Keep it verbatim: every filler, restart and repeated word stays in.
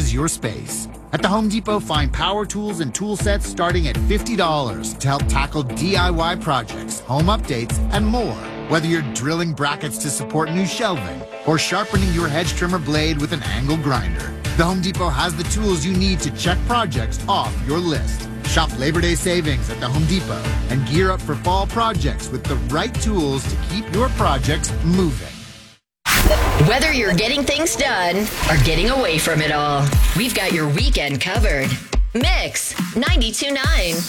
optimize your space. At the Home Depot, find power tools and tool sets starting at fifty dollars to help tackle D I Y projects, home updates, and more. Whether you're drilling brackets to support new shelving or sharpening your hedge trimmer blade with an angle grinder, the Home Depot has the tools you need to check projects off your list. Shop Labor Day savings at the Home Depot and gear up for fall projects with the right tools to keep your projects moving. Whether you're getting things done or getting away from it all, we've got your weekend covered. Mix ninety-two point nine.